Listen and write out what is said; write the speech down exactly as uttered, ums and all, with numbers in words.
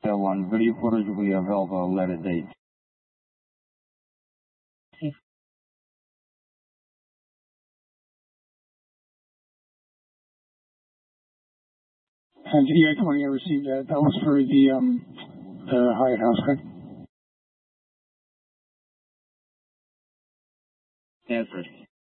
One video footage will be available at a later date. And G A twenty, I received that. That was for the um the Hyatt House, right? Yes, sir.